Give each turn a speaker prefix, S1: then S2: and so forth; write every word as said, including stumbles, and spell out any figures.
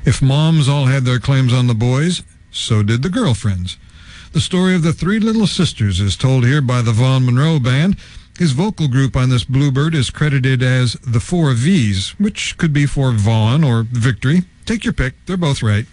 S1: If moms all had their claims on the boys, so did the girlfriends. The story of the three little sisters is told here by the Vaughn Monroe Band. His vocal group on this Bluebird is credited as the Four V's, which could be for Vaughn or Victory. Take your pick. They're both right.